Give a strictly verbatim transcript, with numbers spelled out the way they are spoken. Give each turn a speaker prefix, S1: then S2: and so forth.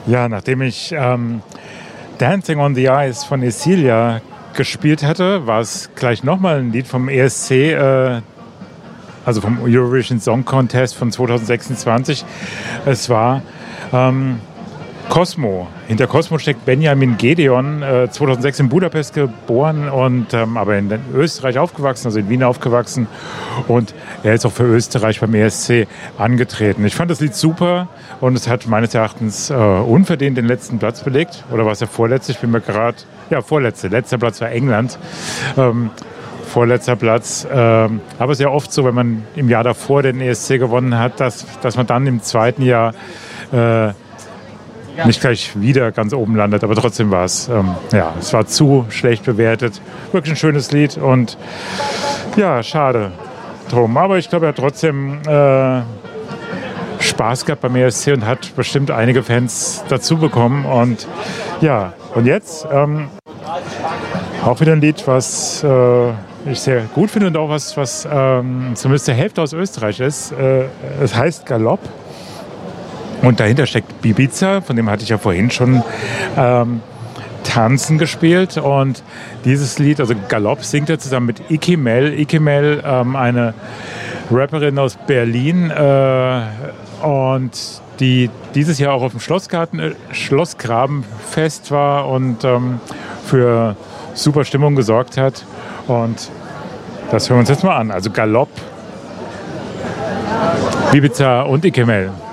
S1: Ja, nachdem ich ähm, Dancing on the Ice von Esilia gespielt hatte, war es gleich nochmal ein Lied vom E S C, äh, also vom Eurovision Song Contest von zwanzig sechsundzwanzig. Es war ähm, Cosmo. Hinter Cosmo steckt Benjamin Gedeon, äh, zweitausendsechs in Budapest geboren und ähm, aber in Österreich aufgewachsen, also in Wien aufgewachsen. Und er ist auch für Österreich beim E S C angetreten. Ich fand das Lied super und es hat meines Erachtens äh, unverdient den letzten Platz belegt. Oder war es der vorletzte? Ich bin mir gerade, ja, vorletzte. Letzter Platz war England. Ähm, vorletzter Platz. Ähm, aber es ist ja oft so, wenn man im Jahr davor den E S C gewonnen hat, dass, dass man dann im zweiten Jahr äh, nicht gleich wieder ganz oben landet, aber trotzdem war es, ähm, ja, es war zu schlecht bewertet. Wirklich ein schönes Lied und ja, schade drum. Aber ich glaube, er hat trotzdem äh, Spaß gehabt beim E S C und hat bestimmt einige Fans dazu bekommen. Und ja, und jetzt ähm, auch wieder ein Lied, was äh, ich sehr gut finde und auch was, was ähm, zumindest der Hälfte aus Österreich ist. Äh, es heißt Galopp. Und dahinter steckt Bibiza, von dem hatte ich ja vorhin schon ähm, Tanzen gespielt. Und dieses Lied, also Galopp, singt er zusammen mit Iki Mel. Iki Mel, ähm, eine Rapperin aus Berlin. Äh, und die dieses Jahr auch auf dem Schlossgarten, äh, Schlossgrabenfest war und ähm, für super Stimmung gesorgt hat. Und das hören wir uns jetzt mal an. Also Galopp, Bibiza und Iki Mel.